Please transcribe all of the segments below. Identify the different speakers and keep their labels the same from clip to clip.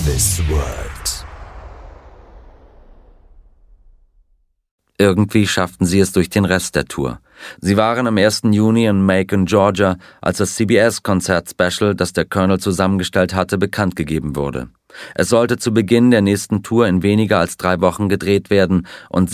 Speaker 1: Elvis World.
Speaker 2: Irgendwie schafften sie es durch den Rest der Tour. Sie waren am 1. Juni in Macon, Georgia, als das CBS-Konzert-Special, das der Colonel zusammengestellt hatte, bekannt gegeben wurde. Es sollte zu Beginn der nächsten Tour in weniger als 3 Wochen gedreht werden und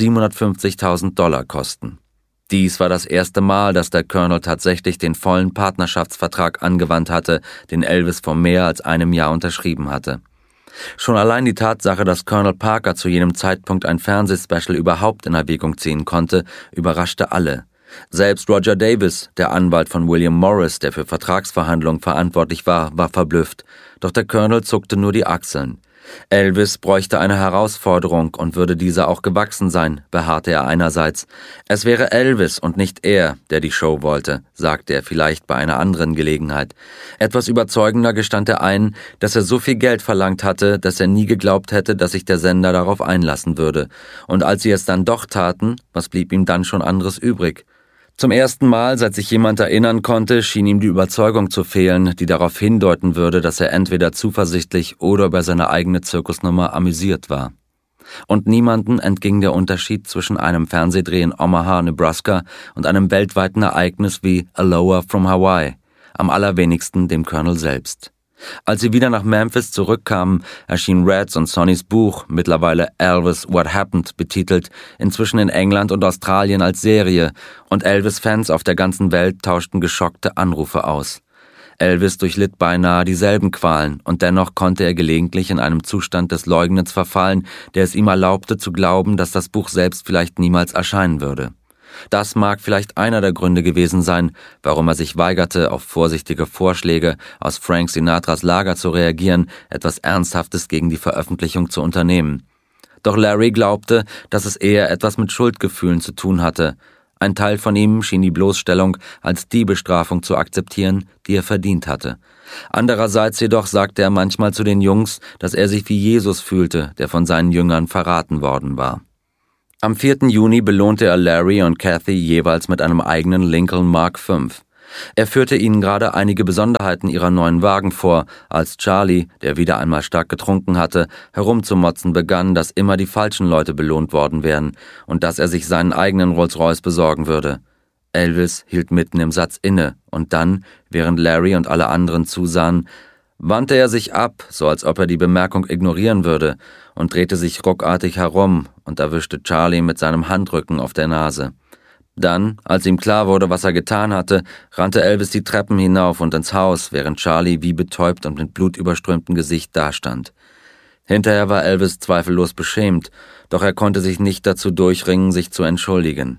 Speaker 2: $750.000 kosten. Dies war das erste Mal, dass der Colonel tatsächlich den vollen Partnerschaftsvertrag angewandt hatte, den Elvis vor mehr als einem Jahr unterschrieben hatte. Schon allein die Tatsache, dass Colonel Parker zu jenem Zeitpunkt ein Fernsehspecial überhaupt in Erwägung ziehen konnte, überraschte alle. Selbst Roger Davis, der Anwalt von William Morris, der für Vertragsverhandlungen verantwortlich war verblüfft. Doch der Colonel zuckte nur die Achseln. Elvis bräuchte eine Herausforderung und würde dieser auch gewachsen sein, beharrte er einerseits. Es wäre Elvis und nicht er, der die Show wollte, sagte er vielleicht bei einer anderen Gelegenheit. Etwas überzeugender gestand er ein, dass er so viel Geld verlangt hatte, dass er nie geglaubt hätte, dass sich der Sender darauf einlassen würde. Und als sie es dann doch taten, was blieb ihm dann schon anderes übrig? Zum ersten Mal, seit sich jemand erinnern konnte, schien ihm die Überzeugung zu fehlen, die darauf hindeuten würde, dass er entweder zuversichtlich oder über seine eigene Zirkusnummer amüsiert war. Und niemanden entging der Unterschied zwischen einem Fernsehdreh in Omaha, Nebraska und einem weltweiten Ereignis wie Aloha from Hawaii, am allerwenigsten dem Colonel selbst. Als sie wieder nach Memphis zurückkamen, erschien Reds und Sonnys Buch, mittlerweile Elvis What Happened betitelt, inzwischen in England und Australien als Serie, und Elvis-Fans auf der ganzen Welt tauschten geschockte Anrufe aus. Elvis durchlitt beinahe dieselben Qualen, und dennoch konnte er gelegentlich in einem Zustand des Leugnens verfallen, der es ihm erlaubte zu glauben, dass das Buch selbst vielleicht niemals erscheinen würde. Das mag vielleicht einer der Gründe gewesen sein, warum er sich weigerte, auf vorsichtige Vorschläge aus Frank Sinatras Lager zu reagieren, etwas Ernsthaftes gegen die Veröffentlichung zu unternehmen. Doch Larry glaubte, dass es eher etwas mit Schuldgefühlen zu tun hatte. Ein Teil von ihm schien die Bloßstellung als die Bestrafung zu akzeptieren, die er verdient hatte. Andererseits jedoch sagte er manchmal zu den Jungs, dass er sich wie Jesus fühlte, der von seinen Jüngern verraten worden war. Am 4. Juni belohnte er Larry und Kathy jeweils mit einem eigenen Lincoln Mark V. Er führte ihnen gerade einige Besonderheiten ihrer neuen Wagen vor, als Charlie, der wieder einmal stark getrunken hatte, herumzumotzen begann, dass immer die falschen Leute belohnt worden wären und dass er sich seinen eigenen Rolls-Royce besorgen würde. Elvis hielt mitten im Satz inne und dann, während Larry und alle anderen zusahen, wandte er sich ab, so als ob er die Bemerkung ignorieren würde, und drehte sich ruckartig herum und erwischte Charlie mit seinem Handrücken auf der Nase. Dann, als ihm klar wurde, was er getan hatte, rannte Elvis die Treppen hinauf und ins Haus, während Charlie wie betäubt und mit blutüberströmtem Gesicht dastand. Hinterher war Elvis zweifellos beschämt, doch er konnte sich nicht dazu durchringen, sich zu entschuldigen.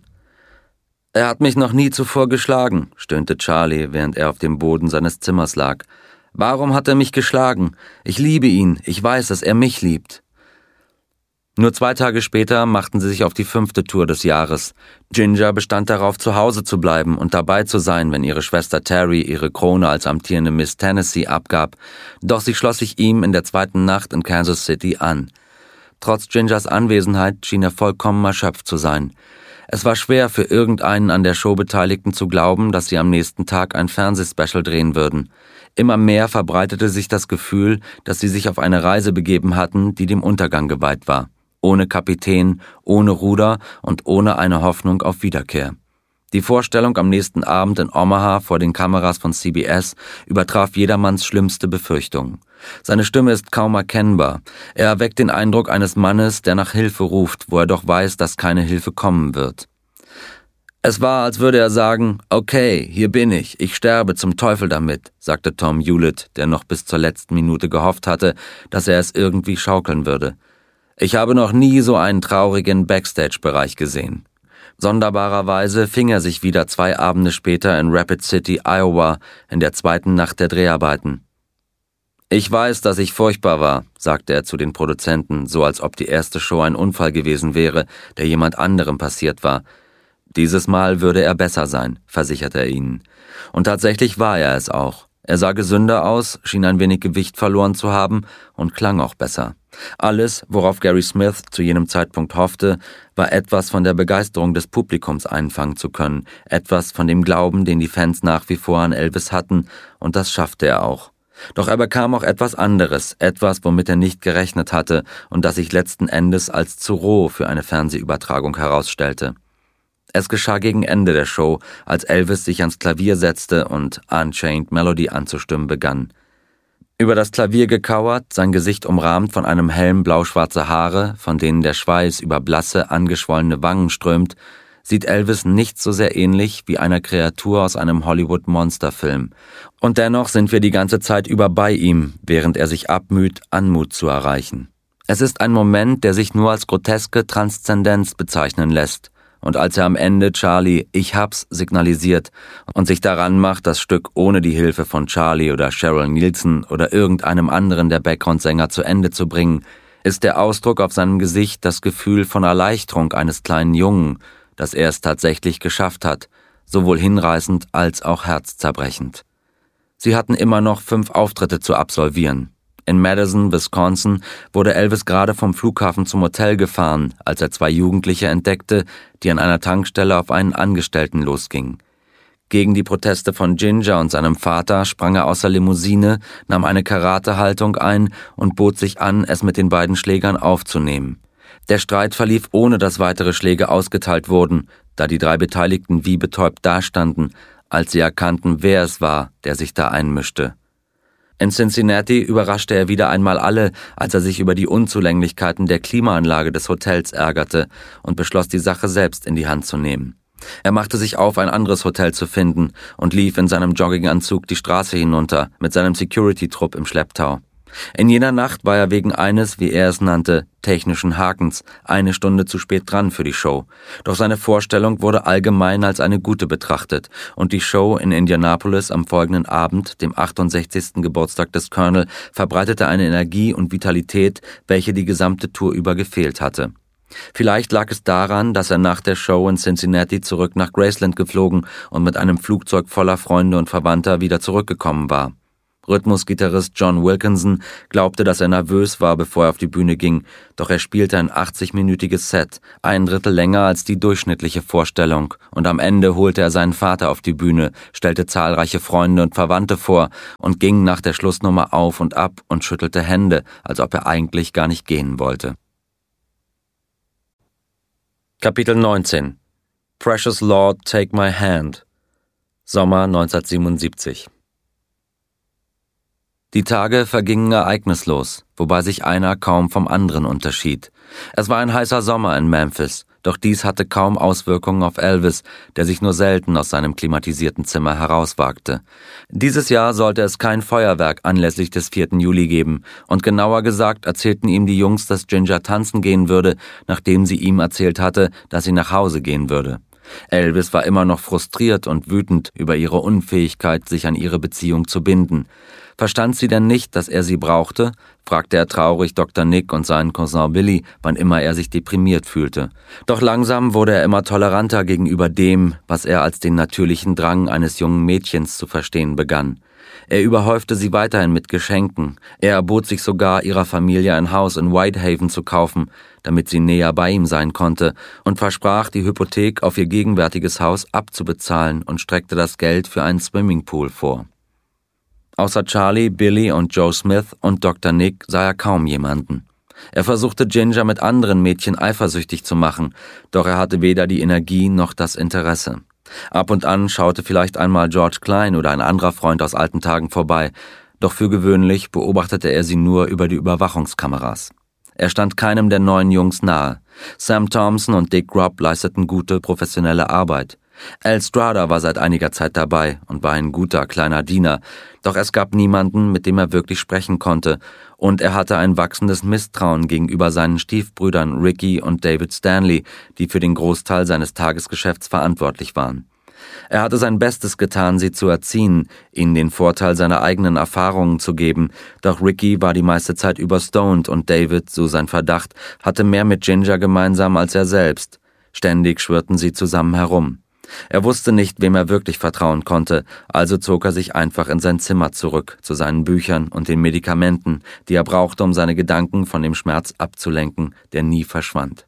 Speaker 2: »Er hat mich noch nie zuvor geschlagen«, stöhnte Charlie, während er auf dem Boden seines Zimmers lag. »Warum hat er mich geschlagen? Ich liebe ihn, ich weiß, dass er mich liebt.« Nur 2 Tage später machten sie sich auf die 5. Tour des Jahres. Ginger bestand darauf, zu Hause zu bleiben und dabei zu sein, wenn ihre Schwester Terry ihre Krone als amtierende Miss Tennessee abgab. Doch sie schloss sich ihm in der 2. Nacht in Kansas City an. Trotz Gingers Anwesenheit schien er vollkommen erschöpft zu sein. Es war schwer für irgendeinen an der Show Beteiligten zu glauben, dass sie am nächsten Tag ein Fernsehspecial drehen würden. Immer mehr verbreitete sich das Gefühl, dass sie sich auf eine Reise begeben hatten, die dem Untergang geweiht war. Ohne Kapitän, ohne Ruder und ohne eine Hoffnung auf Wiederkehr. Die Vorstellung am nächsten Abend in Omaha vor den Kameras von CBS übertraf jedermanns schlimmste Befürchtungen. Seine Stimme ist kaum erkennbar. Er erweckt den Eindruck eines Mannes, der nach Hilfe ruft, wo er doch weiß, dass keine Hilfe kommen wird. Es war, als würde er sagen, »Okay, hier bin ich sterbe, zum Teufel damit«, sagte Tom Hewlett, der noch bis zur letzten Minute gehofft hatte, dass er es irgendwie schaukeln würde. »Ich habe noch nie so einen traurigen Backstage-Bereich gesehen.« Sonderbarerweise fing er sich wieder 2 Abende später in Rapid City, Iowa, in der 2. Nacht der Dreharbeiten. »Ich weiß, dass ich furchtbar war«, sagte er zu den Produzenten, so als ob die erste Show ein Unfall gewesen wäre, der jemand anderem passiert war. Dieses Mal würde er besser sein, versicherte er ihnen. Und tatsächlich war er es auch. Er sah gesünder aus, schien ein wenig Gewicht verloren zu haben und klang auch besser. Alles, worauf Gary Smith zu jenem Zeitpunkt hoffte, war etwas von der Begeisterung des Publikums einfangen zu können, etwas von dem Glauben, den die Fans nach wie vor an Elvis hatten, und das schaffte er auch. Doch er bekam auch etwas anderes, etwas, womit er nicht gerechnet hatte und das sich letzten Endes als zu roh für eine Fernsehübertragung herausstellte. Es geschah gegen Ende der Show, als Elvis sich ans Klavier setzte und Unchained Melody anzustimmen begann. Über das Klavier gekauert, sein Gesicht umrahmt von einem Helm blau-schwarzer Haare, von denen der Schweiß über blasse, angeschwollene Wangen strömt, sieht Elvis nicht so sehr ähnlich wie einer Kreatur aus einem Hollywood-Monsterfilm. Und dennoch sind wir die ganze Zeit über bei ihm, während er sich abmüht, Anmut zu erreichen. Es ist ein Moment, der sich nur als groteske Transzendenz bezeichnen lässt. Und als er am Ende Charlie „Ich hab's" signalisiert und sich daran macht, das Stück ohne die Hilfe von Charlie oder Cheryl Nielsen oder irgendeinem anderen der Background-Sänger zu Ende zu bringen, ist der Ausdruck auf seinem Gesicht das Gefühl von Erleichterung eines kleinen Jungen, dass er es tatsächlich geschafft hat, sowohl hinreißend als auch herzzerbrechend. Sie hatten immer noch 5 Auftritte zu absolvieren. In Madison, Wisconsin, wurde Elvis gerade vom Flughafen zum Hotel gefahren, als er 2 Jugendliche entdeckte, die an einer Tankstelle auf einen Angestellten losgingen. Gegen die Proteste von Ginger und seinem Vater sprang er aus der Limousine, nahm eine Karatehaltung ein und bot sich an, es mit den beiden Schlägern aufzunehmen. Der Streit verlief, ohne dass weitere Schläge ausgeteilt wurden, da die 3 Beteiligten wie betäubt dastanden, als sie erkannten, wer es war, der sich da einmischte. In Cincinnati überraschte er wieder einmal alle, als er sich über die Unzulänglichkeiten der Klimaanlage des Hotels ärgerte und beschloss, die Sache selbst in die Hand zu nehmen. Er machte sich auf, ein anderes Hotel zu finden und lief in seinem Jogginganzug die Straße hinunter, mit seinem Security-Trupp im Schlepptau. In jener Nacht war er wegen eines, wie er es nannte, technischen Hakens 1 Stunde zu spät dran für die Show. Doch seine Vorstellung wurde allgemein als eine gute betrachtet und die Show in Indianapolis am folgenden Abend, dem 68. Geburtstag des Colonel, verbreitete eine Energie und Vitalität, welche die gesamte Tour über gefehlt hatte. Vielleicht lag es daran, dass er nach der Show in Cincinnati zurück nach Graceland geflogen und mit einem Flugzeug voller Freunde und Verwandter wieder zurückgekommen war. Rhythmusgitarrist John Wilkinson glaubte, dass er nervös war, bevor er auf die Bühne ging, doch er spielte ein 80-minütiges Set, 1/3 länger als die durchschnittliche Vorstellung, und am Ende holte er seinen Vater auf die Bühne, stellte zahlreiche Freunde und Verwandte vor und ging nach der Schlussnummer auf und ab und schüttelte Hände, als ob er eigentlich gar nicht gehen wollte. Kapitel 19 Precious Lord, Take My Hand. Sommer 1977. Die Tage vergingen ereignislos, wobei sich einer kaum vom anderen unterschied. Es war ein heißer Sommer in Memphis, doch dies hatte kaum Auswirkungen auf Elvis, der sich nur selten aus seinem klimatisierten Zimmer herauswagte. Dieses Jahr sollte es kein Feuerwerk anlässlich des 4. Juli geben, und genauer gesagt erzählten ihm die Jungs, dass Ginger tanzen gehen würde, nachdem sie ihm erzählt hatte, dass sie nach Hause gehen würde. Elvis war immer noch frustriert und wütend über ihre Unfähigkeit, sich an ihre Beziehung zu binden. Verstand sie denn nicht, dass er sie brauchte? Fragte er traurig Dr. Nick und seinen Cousin Billy, wann immer er sich deprimiert fühlte. Doch langsam wurde er immer toleranter gegenüber dem, was er als den natürlichen Drang eines jungen Mädchens zu verstehen begann. Er überhäufte sie weiterhin mit Geschenken. Er erbot sich sogar, ihrer Familie ein Haus in Whitehaven zu kaufen, damit sie näher bei ihm sein konnte, und versprach, die Hypothek auf ihr gegenwärtiges Haus abzubezahlen und streckte das Geld für einen Swimmingpool vor. Außer Charlie, Billy und Joe Smith und Dr. Nick sah er kaum jemanden. Er versuchte Ginger mit anderen Mädchen eifersüchtig zu machen, doch er hatte weder die Energie noch das Interesse. Ab und an schaute vielleicht einmal George Klein oder ein anderer Freund aus alten Tagen vorbei, doch für gewöhnlich beobachtete er sie nur über die Überwachungskameras. Er stand keinem der 9 Jungs nahe. Sam Thompson und Dick Grubb leisteten gute, professionelle Arbeit. Al Strada war seit einiger Zeit dabei und war ein guter, kleiner Diener, doch es gab niemanden, mit dem er wirklich sprechen konnte, und er hatte ein wachsendes Misstrauen gegenüber seinen Stiefbrüdern Ricky und David Stanley, die für den Großteil seines Tagesgeschäfts verantwortlich waren. Er hatte sein Bestes getan, sie zu erziehen, ihnen den Vorteil seiner eigenen Erfahrungen zu geben, doch Ricky war die meiste Zeit überstoned und David, so sein Verdacht, hatte mehr mit Ginger gemeinsam als er selbst. Ständig schwirrten sie zusammen herum. Er wusste nicht, wem er wirklich vertrauen konnte, also zog er sich einfach in sein Zimmer zurück, zu seinen Büchern und den Medikamenten, die er brauchte, um seine Gedanken von dem Schmerz abzulenken, der nie verschwand.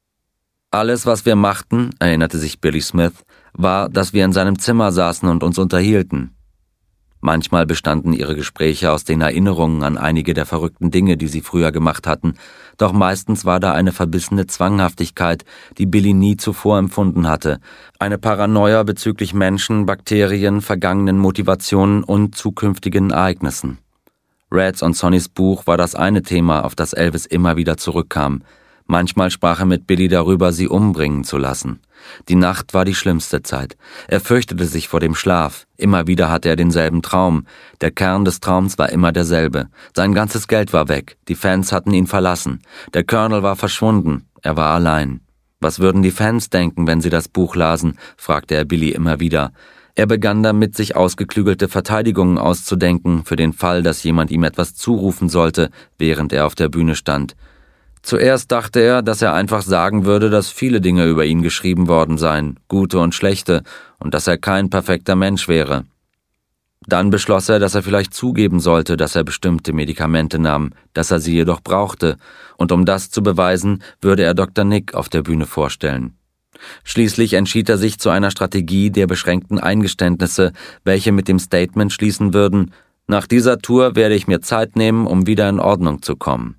Speaker 2: Alles, was wir machten, erinnerte sich Billy Smith, war, dass wir in seinem Zimmer saßen und uns unterhielten. Manchmal bestanden ihre Gespräche aus den Erinnerungen an einige der verrückten Dinge, die sie früher gemacht hatten, doch meistens war da eine verbissene Zwanghaftigkeit, die Billy nie zuvor empfunden hatte, eine Paranoia bezüglich Menschen, Bakterien, vergangenen Motivationen und zukünftigen Ereignissen. Reds und Sonnys Buch war das eine Thema, auf das Elvis immer wieder zurückkam. Manchmal sprach er mit Billy darüber, sie umbringen zu lassen. Die Nacht war die schlimmste Zeit. Er fürchtete sich vor dem Schlaf. Immer wieder hatte er denselben Traum. Der Kern des Traums war immer derselbe. Sein ganzes Geld war weg. Die Fans hatten ihn verlassen. Der Colonel war verschwunden. Er war allein. Was würden die Fans denken, wenn sie das Buch lasen? Fragte er Billy immer wieder. Er begann damit, sich ausgeklügelte Verteidigungen auszudenken, für den Fall, dass jemand ihm etwas zurufen sollte, während er auf der Bühne stand. Zuerst dachte er, dass er einfach sagen würde, dass viele Dinge über ihn geschrieben worden seien, gute und schlechte, und dass er kein perfekter Mensch wäre. Dann beschloss er, dass er vielleicht zugeben sollte, dass er bestimmte Medikamente nahm, dass er sie jedoch brauchte, und um das zu beweisen, würde er Dr. Nick auf der Bühne vorstellen. Schließlich entschied er sich zu einer Strategie der beschränkten Eingeständnisse, welche mit dem Statement schließen würden: Nach dieser Tour werde ich mir Zeit nehmen, um wieder in Ordnung zu kommen.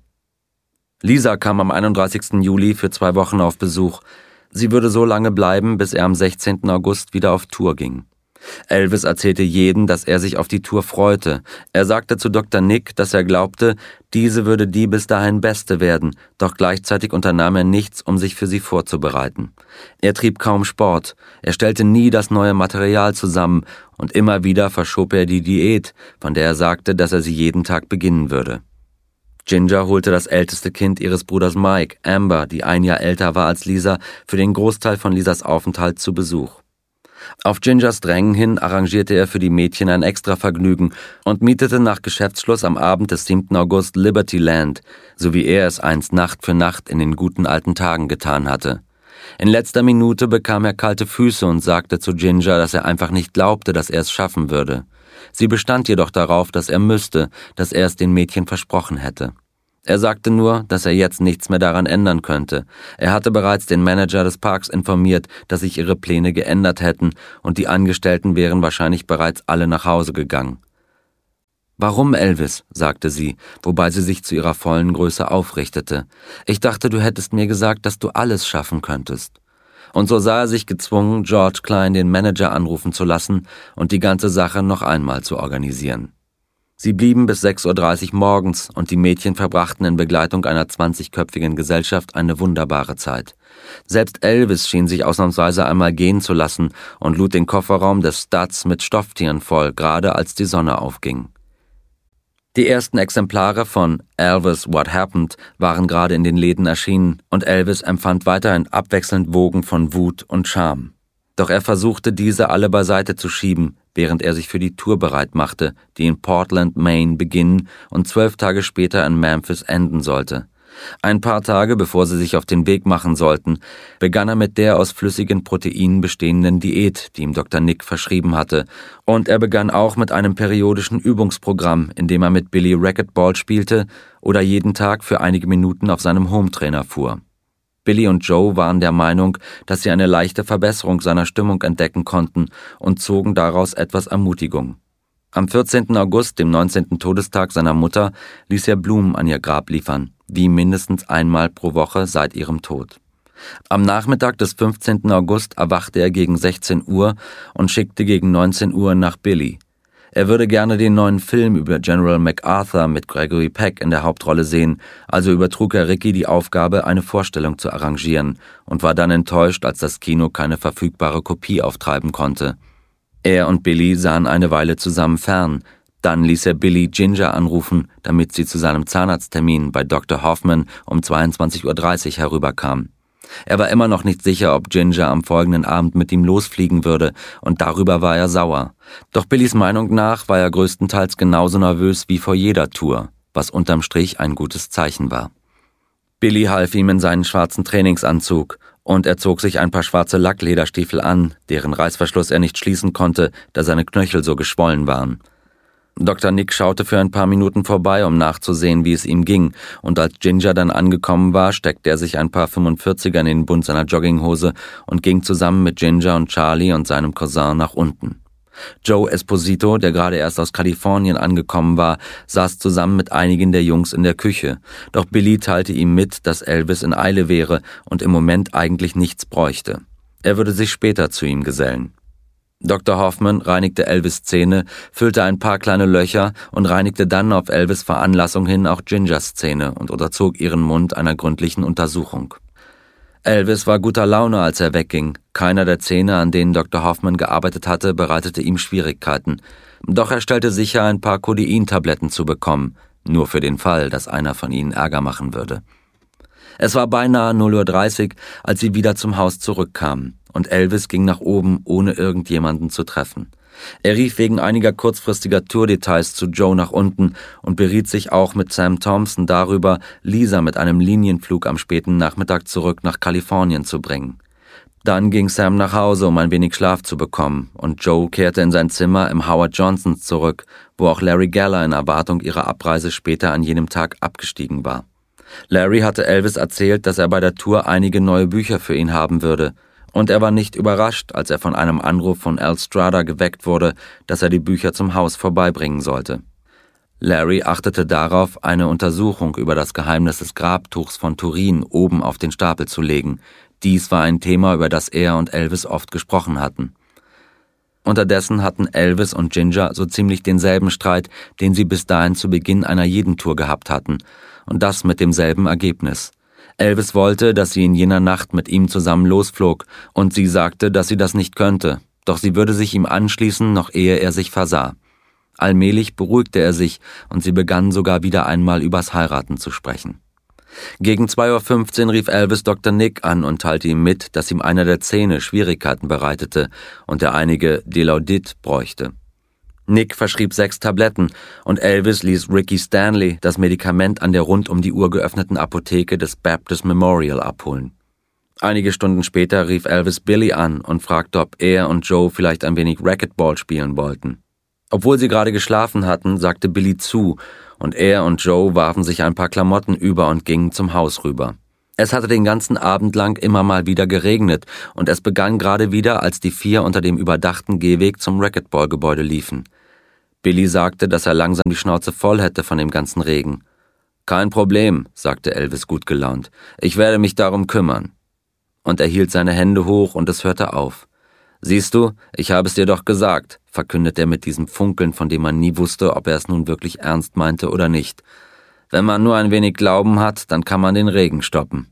Speaker 2: Lisa kam am 31. Juli für 2 Wochen auf Besuch. Sie würde so lange bleiben, bis er am 16. August wieder auf Tour ging. Elvis erzählte jedem, dass er sich auf die Tour freute. Er sagte zu Dr. Nick, dass er glaubte, diese würde die bis dahin beste werden, doch gleichzeitig unternahm er nichts, um sich für sie vorzubereiten. Er trieb kaum Sport, er stellte nie das neue Material zusammen und immer wieder verschob er die Diät, von der er sagte, dass er sie jeden Tag beginnen würde. Ginger holte das älteste Kind ihres Bruders Mike, Amber, die 1 Jahr älter war als Lisa, für den Großteil von Lisas Aufenthalt zu Besuch. Auf Gingers Drängen hin arrangierte er für die Mädchen ein Extravergnügen und mietete nach Geschäftsschluss am Abend des 7. August Liberty Land, so wie er es einst Nacht für Nacht in den guten alten Tagen getan hatte. In letzter Minute bekam er kalte Füße und sagte zu Ginger, dass er einfach nicht glaubte, dass er es schaffen würde. Sie bestand jedoch darauf, dass er müsste, dass er es den Mädchen versprochen hätte. Er sagte nur, dass er jetzt nichts mehr daran ändern könnte. Er hatte bereits den Manager des Parks informiert, dass sich ihre Pläne geändert hätten und die Angestellten wären wahrscheinlich bereits alle nach Hause gegangen. »Warum, Elvis?« sagte sie, wobei sie sich zu ihrer vollen Größe aufrichtete. »Ich dachte, du hättest mir gesagt, dass du alles schaffen könntest.« Und so sah er sich gezwungen, George Klein, den Manager, anrufen zu lassen und die ganze Sache noch einmal zu organisieren. Sie blieben bis 6:30 Uhr morgens und die Mädchen verbrachten in Begleitung einer 20-köpfigen Gesellschaft eine wunderbare Zeit. Selbst Elvis schien sich ausnahmsweise einmal gehen zu lassen und lud den Kofferraum des Studs mit Stofftieren voll, gerade als die Sonne aufging. Die ersten Exemplare von Elvis What Happened waren gerade in den Läden erschienen und Elvis empfand weiterhin abwechselnd Wogen von Wut und Scham. Doch er versuchte, diese alle beiseite zu schieben, während er sich für die Tour bereit machte, die in Portland, Maine beginnen und 12 Tage später in Memphis enden sollte. Ein paar Tage bevor sie sich auf den Weg machen sollten, begann er mit der aus flüssigen Proteinen bestehenden Diät, die ihm Dr. Nick verschrieben hatte, und er begann auch mit einem periodischen Übungsprogramm, in dem er mit Billy Racquetball spielte oder jeden Tag für einige Minuten auf seinem Hometrainer fuhr. Billy und Joe waren der Meinung, dass sie eine leichte Verbesserung seiner Stimmung entdecken konnten und zogen daraus etwas Ermutigung. Am 14. August, dem 19. Todestag seiner Mutter, ließ er Blumen an ihr Grab liefern, wie mindestens einmal pro Woche seit ihrem Tod. Am Nachmittag des 15. August erwachte er gegen 16 Uhr und schickte gegen 19 Uhr nach Billy. Er würde gerne den neuen Film über General MacArthur mit Gregory Peck in der Hauptrolle sehen, also übertrug er Ricky die Aufgabe, eine Vorstellung zu arrangieren und war dann enttäuscht, als das Kino keine verfügbare Kopie auftreiben konnte. Er und Billy sahen eine Weile zusammen fern. Dann ließ er Billy Ginger anrufen, damit sie zu seinem Zahnarzttermin bei Dr. Hoffman um 22:30 Uhr herüberkam. Er war immer noch nicht sicher, ob Ginger am folgenden Abend mit ihm losfliegen würde, und darüber war er sauer. Doch Billys Meinung nach war er größtenteils genauso nervös wie vor jeder Tour, was unterm Strich ein gutes Zeichen war. Billy half ihm in seinen schwarzen Trainingsanzug, und er zog sich ein paar schwarze Lacklederstiefel an, deren Reißverschluss er nicht schließen konnte, da seine Knöchel so geschwollen waren. Dr. Nick schaute für ein paar Minuten vorbei, um nachzusehen, wie es ihm ging, und als Ginger dann angekommen war, steckte er sich ein paar 45er in den Bund seiner Jogginghose und ging zusammen mit Ginger und Charlie und seinem Cousin nach unten. Joe Esposito, der gerade erst aus Kalifornien angekommen war, saß zusammen mit einigen der Jungs in der Küche. Doch Billy teilte ihm mit, dass Elvis in Eile wäre und im Moment eigentlich nichts bräuchte. Er würde sich später zu ihm gesellen. Dr. Hoffman reinigte Elvis' Zähne, füllte ein paar kleine Löcher und reinigte dann auf Elvis' Veranlassung hin auch Gingers Zähne und unterzog ihren Mund einer gründlichen Untersuchung. Elvis war guter Laune, als er wegging. Keiner der Zähne, an denen Dr. Hoffman gearbeitet hatte, bereitete ihm Schwierigkeiten. Doch er stellte sicher, ein paar Codein-Tabletten zu bekommen, nur für den Fall, dass einer von ihnen Ärger machen würde. Es war beinahe 0:30 Uhr, als sie wieder zum Haus zurückkamen, und Elvis ging nach oben, ohne irgendjemanden zu treffen. Er rief wegen einiger kurzfristiger Tourdetails zu Joe nach unten und beriet sich auch mit Sam Thompson darüber, Lisa mit einem Linienflug am späten Nachmittag zurück nach Kalifornien zu bringen. Dann ging Sam nach Hause, um ein wenig Schlaf zu bekommen, und Joe kehrte in sein Zimmer im Howard Johnsons zurück, wo auch Larry Geller in Erwartung ihrer Abreise später an jenem Tag abgestiegen war. Larry hatte Elvis erzählt, dass er bei der Tour einige neue Bücher für ihn haben würde, und er war nicht überrascht, als er von einem Anruf von Al Strada geweckt wurde, dass er die Bücher zum Haus vorbeibringen sollte. Larry achtete darauf, eine Untersuchung über das Geheimnis des Grabtuchs von Turin oben auf den Stapel zu legen. Dies war ein Thema, über das er und Elvis oft gesprochen hatten. Unterdessen hatten Elvis und Ginger so ziemlich denselben Streit, den sie bis dahin zu Beginn einer jeden Tour gehabt hatten, und das mit demselben Ergebnis. Elvis wollte, dass sie in jener Nacht mit ihm zusammen losflog, und sie sagte, dass sie das nicht könnte, doch sie würde sich ihm anschließen, noch ehe er sich versah. Allmählich beruhigte er sich, und sie begannen sogar wieder einmal übers Heiraten zu sprechen. Gegen 2:15 Uhr rief Elvis Dr. Nick an und teilte ihm mit, dass ihm einer der Zähne Schwierigkeiten bereitete und er einige Dilaudid bräuchte. Nick verschrieb 6 Tabletten und Elvis ließ Ricky Stanley das Medikament an der rund um die Uhr geöffneten Apotheke des Baptist Memorial abholen. Einige Stunden später rief Elvis Billy an und fragte, ob er und Joe vielleicht ein wenig Racquetball spielen wollten. Obwohl sie gerade geschlafen hatten, sagte Billy zu, und er und Joe warfen sich ein paar Klamotten über und gingen zum Haus rüber. Es hatte den ganzen Abend lang immer mal wieder geregnet, und es begann gerade wieder, als die 4 unter dem überdachten Gehweg zum Racquetball-Gebäude liefen. Billy sagte, dass er langsam die Schnauze voll hätte von dem ganzen Regen. »Kein Problem«, sagte Elvis gut gelaunt. »Ich werde mich darum kümmern.« Und er hielt seine Hände hoch und es hörte auf. »Siehst du, ich habe es dir doch gesagt«, verkündete er mit diesem Funkeln, von dem man nie wusste, ob er es nun wirklich ernst meinte oder nicht. »Wenn man nur ein wenig Glauben hat, dann kann man den Regen stoppen.«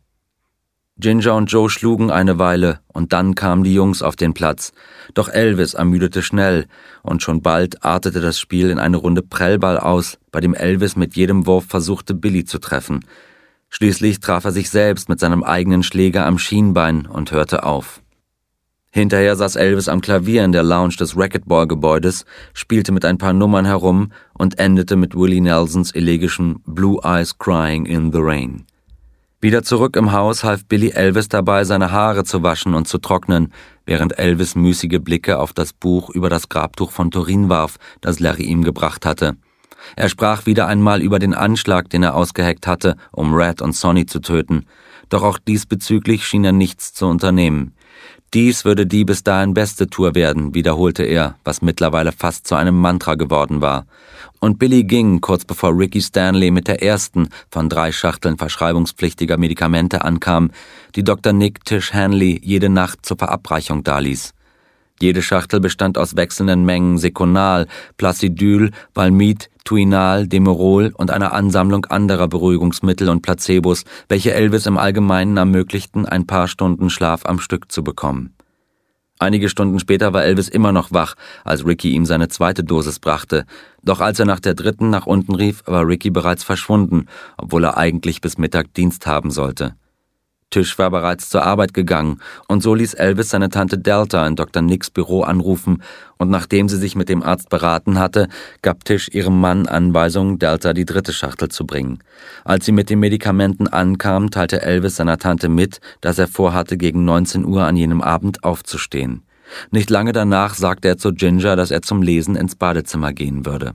Speaker 2: Ginger und Joe schlugen eine Weile, und dann kamen die Jungs auf den Platz. Doch Elvis ermüdete schnell, und schon bald artete das Spiel in eine Runde Prellball aus, bei dem Elvis mit jedem Wurf versuchte, Billy zu treffen. Schließlich traf er sich selbst mit seinem eigenen Schläger am Schienbein und hörte auf. Hinterher saß Elvis am Klavier in der Lounge des Racquetball-Gebäudes, spielte mit ein paar Nummern herum und endete mit Willie Nelsons elegischem Blue Eyes Crying in the Rain. Wieder zurück im Haus half Billy Elvis dabei, seine Haare zu waschen und zu trocknen, während Elvis müßige Blicke auf das Buch über das Grabtuch von Turin warf, das Larry ihm gebracht hatte. Er sprach wieder einmal über den Anschlag, den er ausgeheckt hatte, um Red und Sonny zu töten, doch auch diesbezüglich schien er nichts zu unternehmen. Dies würde die bis dahin beste Tour werden, wiederholte er, was mittlerweile fast zu einem Mantra geworden war. Und Billy ging, kurz bevor Ricky Stanley mit der ersten von 3 Schachteln verschreibungspflichtiger Medikamente ankam, die Dr. Nick Tish Hanley jede Nacht zur Verabreichung daließ. Jede Schachtel bestand aus wechselnden Mengen Seconal, Placidyl, Valmid, Tuinal, Demerol und einer Ansammlung anderer Beruhigungsmittel und Placebos, welche Elvis im Allgemeinen ermöglichten, ein paar Stunden Schlaf am Stück zu bekommen. Einige Stunden später war Elvis immer noch wach, als Ricky ihm seine 2. Dosis brachte. Doch als er nach der 3. nach unten rief, war Ricky bereits verschwunden, obwohl er eigentlich bis Mittag Dienst haben sollte. Tish war bereits zur Arbeit gegangen, und so ließ Elvis seine Tante Delta in Dr. Nicks Büro anrufen, und nachdem sie sich mit dem Arzt beraten hatte, gab Tish ihrem Mann Anweisung, Delta die 3. Schachtel zu bringen. Als sie mit den Medikamenten ankam, teilte Elvis seiner Tante mit, dass er vorhatte, gegen 19 Uhr an jenem Abend aufzustehen. Nicht lange danach sagte er zu Ginger, dass er zum Lesen ins Badezimmer gehen würde.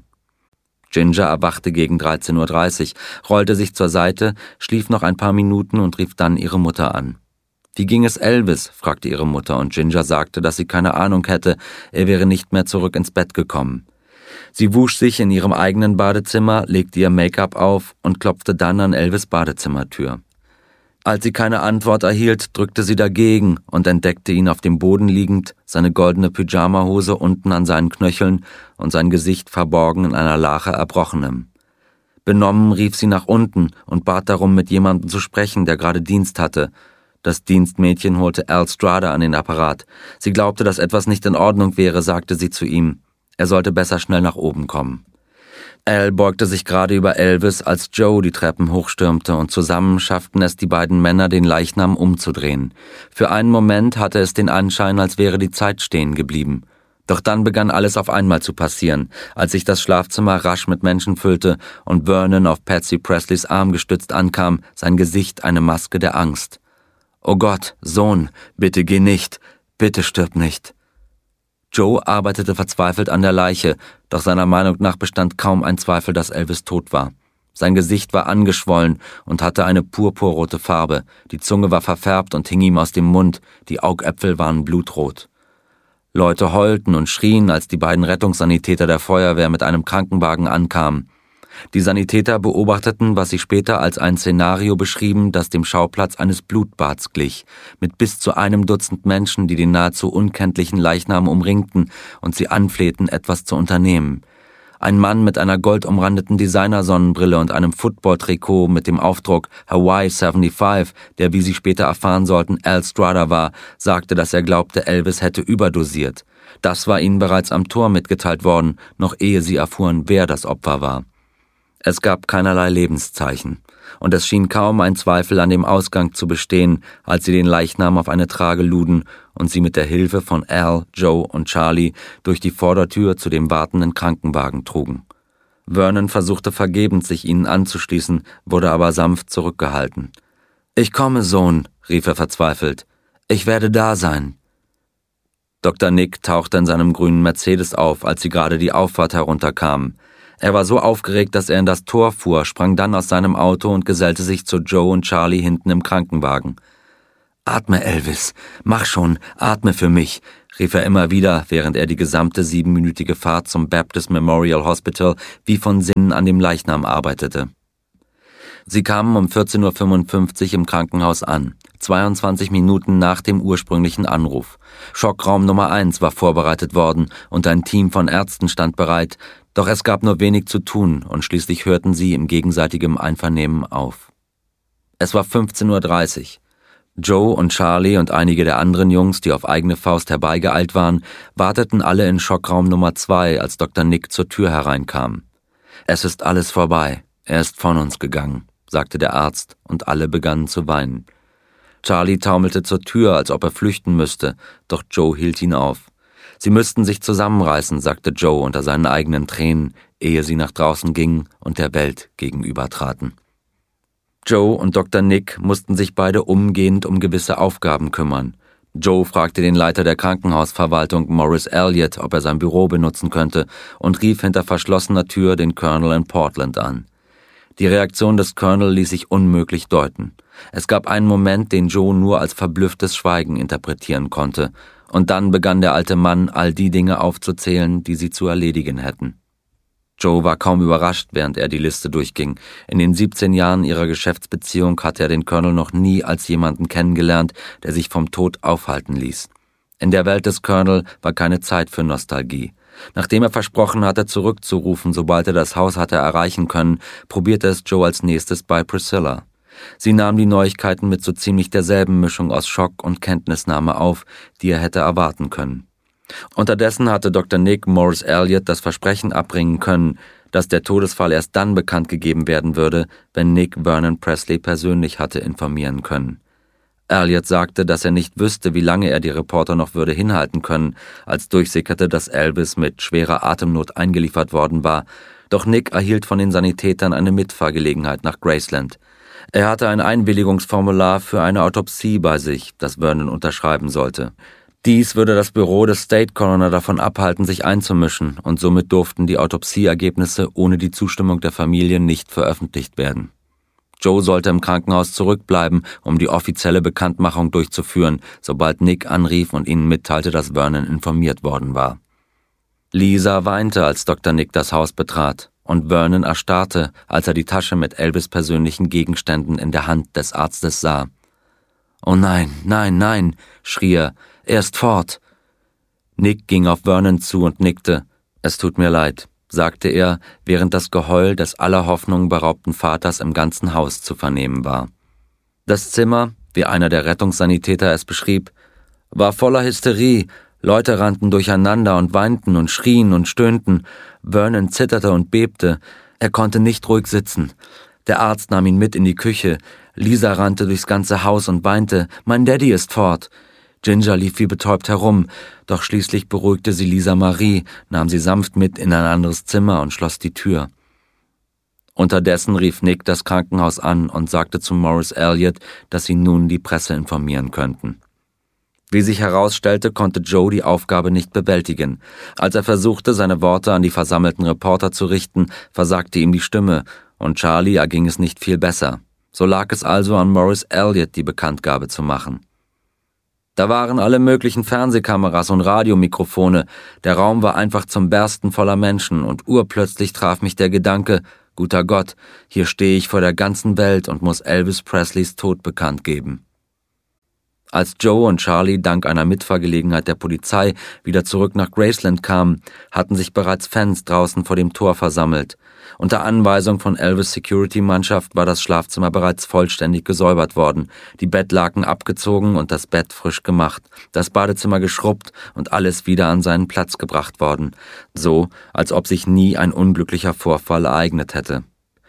Speaker 2: Ginger erwachte gegen 13:30 Uhr, rollte sich zur Seite, schlief noch ein paar Minuten und rief dann ihre Mutter an. »Wie ging es Elvis?« fragte ihre Mutter, und Ginger sagte, dass sie keine Ahnung hätte, er wäre nicht mehr zurück ins Bett gekommen. Sie wusch sich in ihrem eigenen Badezimmer, legte ihr Make-up auf und klopfte dann an Elvis' Badezimmertür. Als sie keine Antwort erhielt, drückte sie dagegen und entdeckte ihn auf dem Boden liegend, seine goldene Pyjamahose unten an seinen Knöcheln und sein Gesicht verborgen in einer Lache Erbrochenem. Benommen rief sie nach unten und bat darum, mit jemandem zu sprechen, der gerade Dienst hatte. Das Dienstmädchen holte Al Strada an den Apparat. Sie glaubte, dass etwas nicht in Ordnung wäre, sagte sie zu ihm. Er sollte besser schnell nach oben kommen. Al beugte sich gerade über Elvis, als Joe die Treppen hochstürmte, und zusammen schafften es die beiden Männer, den Leichnam umzudrehen. Für einen Moment hatte es den Anschein, als wäre die Zeit stehen geblieben. Doch dann begann alles auf einmal zu passieren, als sich das Schlafzimmer rasch mit Menschen füllte und Vernon auf Patsy Presleys Arm gestützt ankam, sein Gesicht eine Maske der Angst. »Oh Gott, Sohn, bitte geh nicht, bitte stirb nicht.« Joe arbeitete verzweifelt an der Leiche, doch seiner Meinung nach bestand kaum ein Zweifel, dass Elvis tot war. Sein Gesicht war angeschwollen und hatte eine purpurrote Farbe, die Zunge war verfärbt und hing ihm aus dem Mund, die Augäpfel waren blutrot. Leute heulten und schrien, als die beiden Rettungssanitäter der Feuerwehr mit einem Krankenwagen ankamen. Die Sanitäter beobachteten, was sie später als ein Szenario beschrieben, das dem Schauplatz eines Blutbads glich, mit bis zu 1 Dutzend Menschen, die den nahezu unkenntlichen Leichnam umringten und sie anflehten, etwas zu unternehmen. Ein Mann mit einer goldumrandeten Designersonnenbrille und einem Football-Trikot mit dem Aufdruck Hawaii 75, der, wie sie später erfahren sollten, Al Strada war, sagte, dass er glaubte, Elvis hätte überdosiert. Das war ihnen bereits am Tor mitgeteilt worden, noch ehe sie erfuhren, wer das Opfer war. Es gab keinerlei Lebenszeichen, und es schien kaum ein Zweifel an dem Ausgang zu bestehen, als sie den Leichnam auf eine Trage luden und sie mit der Hilfe von Al, Joe und Charlie durch die Vordertür zu dem wartenden Krankenwagen trugen. Vernon versuchte vergebens, sich ihnen anzuschließen, wurde aber sanft zurückgehalten. »Ich komme, Sohn«, rief er verzweifelt. »Ich werde da sein.« Dr. Nick tauchte in seinem grünen Mercedes auf, als sie gerade die Auffahrt herunterkamen. Er war so aufgeregt, dass er in das Tor fuhr, sprang dann aus seinem Auto und gesellte sich zu Joe und Charlie hinten im Krankenwagen. »Atme, Elvis, mach schon, atme für mich«, rief er immer wieder, während er die gesamte 7-minütige Fahrt zum Baptist Memorial Hospital wie von Sinnen an dem Leichnam arbeitete. Sie kamen um 14:55 Uhr im Krankenhaus an, 22 Minuten nach dem ursprünglichen Anruf. Schockraum Nummer 1 war vorbereitet worden und ein Team von Ärzten stand bereit, doch es gab nur wenig zu tun und schließlich hörten sie im gegenseitigem Einvernehmen auf. Es war 15:30 Uhr. Joe und Charlie und einige der anderen Jungs, die auf eigene Faust herbeigeeilt waren, warteten alle in Schockraum Nummer 2, als Dr. Nick zur Tür hereinkam. »Es ist alles vorbei. Er ist von uns gegangen«, sagte der Arzt, und alle begannen zu weinen. Charlie taumelte zur Tür, als ob er flüchten müsste, doch Joe hielt ihn auf. Sie müssten sich zusammenreißen, sagte Joe unter seinen eigenen Tränen, ehe sie nach draußen gingen und der Welt gegenübertraten. Joe und Dr. Nick mussten sich beide umgehend um gewisse Aufgaben kümmern. Joe fragte den Leiter der Krankenhausverwaltung, Morris Elliott, ob er sein Büro benutzen könnte, und rief hinter verschlossener Tür den Colonel in Portland an. Die Reaktion des Colonel ließ sich unmöglich deuten. Es gab einen Moment, den Joe nur als verblüfftes Schweigen interpretieren konnte, und dann begann der alte Mann, all die Dinge aufzuzählen, die sie zu erledigen hätten. Joe war kaum überrascht, während er die Liste durchging. In den 17 Jahren ihrer Geschäftsbeziehung hatte er den Colonel noch nie als jemanden kennengelernt, der sich vom Tod aufhalten ließ. In der Welt des Colonel war keine Zeit für Nostalgie. Nachdem er versprochen hatte, zurückzurufen, sobald er das Haus hatte erreichen können, probierte es Joe als nächstes bei Priscilla. Sie nahm die Neuigkeiten mit so ziemlich derselben Mischung aus Schock und Kenntnisnahme auf, die er hätte erwarten können. Unterdessen hatte Dr. Nick Morris Elliott das Versprechen abbringen können, dass der Todesfall erst dann bekannt gegeben werden würde, wenn Nick Vernon Presley persönlich hatte informieren können. Elliott sagte, dass er nicht wüsste, wie lange er die Reporter noch würde hinhalten können, als durchsickerte, dass Elvis mit schwerer Atemnot eingeliefert worden war, doch Nick erhielt von den Sanitätern eine Mitfahrgelegenheit nach Graceland. Er hatte ein Einwilligungsformular für eine Autopsie bei sich, das Vernon unterschreiben sollte. Dies würde das Büro des State Coroner davon abhalten, sich einzumischen, und somit durften die Autopsieergebnisse ohne die Zustimmung der Familie nicht veröffentlicht werden. Joe sollte im Krankenhaus zurückbleiben, um die offizielle Bekanntmachung durchzuführen, sobald Nick anrief und ihnen mitteilte, dass Vernon informiert worden war. Lisa weinte, als Dr. Nick das Haus betrat, und Vernon erstarrte, als er die Tasche mit Elvis' persönlichen Gegenständen in der Hand des Arztes sah. »Oh nein, nein, nein«, schrie er ist fort.« Nick ging auf Vernon zu und nickte. »Es tut mir leid«, sagte er, während das Geheul des aller Hoffnung beraubten Vaters im ganzen Haus zu vernehmen war. Das Zimmer, wie einer der Rettungssanitäter es beschrieb, war voller Hysterie. Leute rannten durcheinander und weinten und schrien und stöhnten. Vernon zitterte und bebte. Er konnte nicht ruhig sitzen. Der Arzt nahm ihn mit in die Küche. Lisa rannte durchs ganze Haus und weinte, »Mein Daddy ist fort!« Ginger lief wie betäubt herum, doch schließlich beruhigte sie Lisa Marie, nahm sie sanft mit in ein anderes Zimmer und schloss die Tür. Unterdessen rief Nick das Krankenhaus an und sagte zu Maurice Elliott, dass sie nun die Presse informieren könnten. Wie sich herausstellte, konnte Joe die Aufgabe nicht bewältigen. Als er versuchte, seine Worte an die versammelten Reporter zu richten, versagte ihm die Stimme, und Charlie erging es nicht viel besser. So lag es also an Maurice Elliott, die Bekanntgabe zu machen. Da waren alle möglichen Fernsehkameras und Radiomikrofone, der Raum war einfach zum Bersten voller Menschen, und urplötzlich traf mich der Gedanke, guter Gott, hier stehe ich vor der ganzen Welt und muss Elvis Presleys Tod bekannt geben. Als Joe und Charlie dank einer Mitfahrgelegenheit der Polizei wieder zurück nach Graceland kamen, hatten sich bereits Fans draußen vor dem Tor versammelt. Unter Anweisung von Elvis' Security-Mannschaft war das Schlafzimmer bereits vollständig gesäubert worden, die Bettlaken abgezogen und das Bett frisch gemacht, das Badezimmer geschrubbt und alles wieder an seinen Platz gebracht worden, so als ob sich nie ein unglücklicher Vorfall ereignet hätte.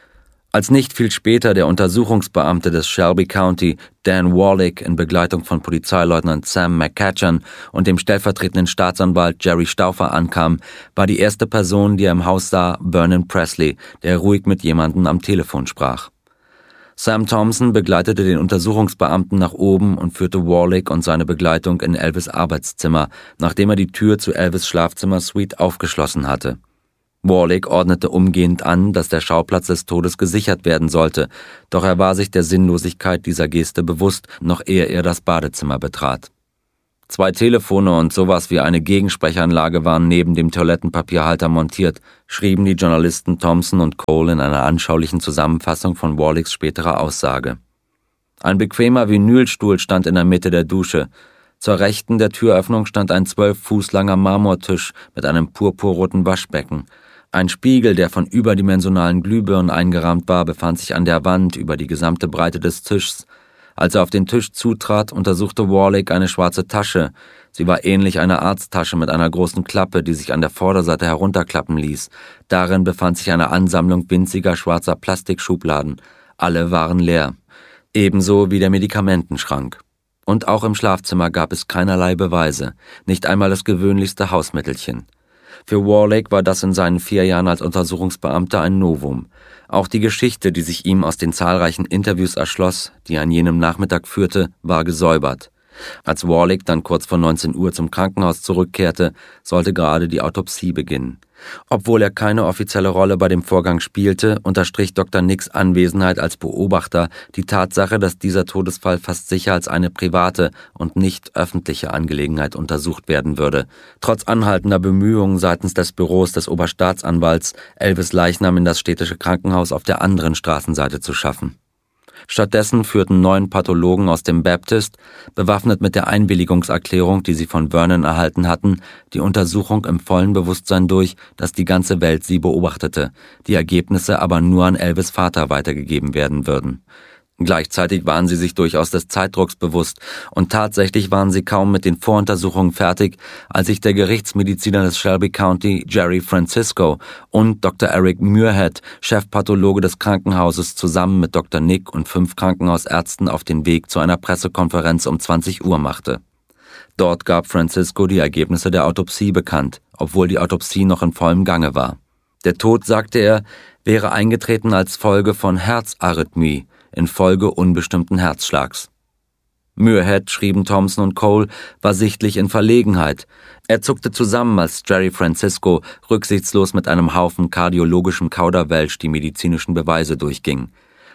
Speaker 2: Als nicht viel später der Untersuchungsbeamte des Shelby County, Dan Warlick, in Begleitung von Polizeileutnant Sam McCatchan und dem stellvertretenden Staatsanwalt Jerry Stauffer ankam, war die erste Person, die er im Haus sah, Vernon Presley, der ruhig mit jemandem am Telefon sprach. Sam Thompson begleitete den Untersuchungsbeamten nach oben und führte Warlick und seine Begleitung in Elvis' Arbeitszimmer, nachdem er die Tür zu Elvis' Schlafzimmer-Suite aufgeschlossen hatte. Warlick ordnete umgehend an, dass der Schauplatz des Todes gesichert werden sollte, doch er war sich der Sinnlosigkeit dieser Geste bewusst, noch ehe er das Badezimmer betrat. 2 Telefone und sowas wie eine Gegensprechanlage waren neben dem Toilettenpapierhalter montiert, schrieben die Journalisten Thompson und Cole in einer anschaulichen Zusammenfassung von Warlicks späterer Aussage. Ein bequemer Vinylstuhl stand in der Mitte der Dusche. Zur Rechten der Türöffnung stand ein 12 Fuß langer Marmortisch mit einem purpurroten Waschbecken. Ein Spiegel, der von überdimensionalen Glühbirnen eingerahmt war, befand sich an der Wand über die gesamte Breite des Tischs. Als er auf den Tisch zutrat, untersuchte Warlick eine schwarze Tasche. Sie war ähnlich einer Arzttasche mit einer großen Klappe, die sich an der Vorderseite herunterklappen ließ. Darin befand sich eine Ansammlung winziger schwarzer Plastikschubladen. Alle waren leer. Ebenso wie der Medikamentenschrank. Und auch im Schlafzimmer gab es keinerlei Beweise, nicht einmal das gewöhnlichste Hausmittelchen. Für Warlick war das in seinen 4 Jahren als Untersuchungsbeamter ein Novum. Auch die Geschichte, die sich ihm aus den zahlreichen Interviews erschloss, die er an jenem Nachmittag führte, war gesäubert. Als Warlick dann kurz vor 19 Uhr zum Krankenhaus zurückkehrte, sollte gerade die Autopsie beginnen. Obwohl er keine offizielle Rolle bei dem Vorgang spielte, unterstrich Dr. Nicks Anwesenheit als Beobachter die Tatsache, dass dieser Todesfall fast sicher als eine private und nicht öffentliche Angelegenheit untersucht werden würde, trotz anhaltender Bemühungen seitens des Büros des Oberstaatsanwalts, Elvis' Leichnam in das städtische Krankenhaus auf der anderen Straßenseite zu schaffen. Stattdessen führten 9 Pathologen aus dem Baptist, bewaffnet mit der Einwilligungserklärung, die sie von Vernon erhalten hatten, die Untersuchung im vollen Bewusstsein durch, dass die ganze Welt sie beobachtete, die Ergebnisse aber nur an Elvis' Vater weitergegeben werden würden. Gleichzeitig waren sie sich durchaus des Zeitdrucks bewusst und tatsächlich waren sie kaum mit den Voruntersuchungen fertig, als sich der Gerichtsmediziner des Shelby County, Jerry Francisco, und Dr. Eric Muirhead, Chefpathologe des Krankenhauses, zusammen mit Dr. Nick und 5 Krankenhausärzten auf den Weg zu einer Pressekonferenz um 20 Uhr machte. Dort gab Francisco die Ergebnisse der Autopsie bekannt, obwohl die Autopsie noch in vollem Gange war. Der Tod, sagte er, wäre eingetreten als Folge von Herzarrhythmie, infolge unbestimmten Herzschlags. Muirhead, schrieben Thompson und Cole, war sichtlich in Verlegenheit. Er zuckte zusammen, als Jerry Francisco rücksichtslos mit einem Haufen kardiologischem Kauderwelsch die medizinischen Beweise durchging.